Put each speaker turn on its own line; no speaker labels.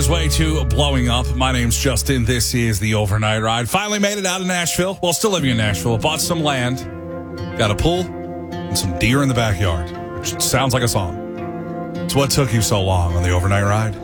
his way to blowing up. My name's Justin. This is the Overnight Ride. Finally made it out of Nashville. Well, still living in Nashville. Bought some land, got a pool, and some deer in the backyard, which sounds like a song. So what took you so long on the Overnight Ride?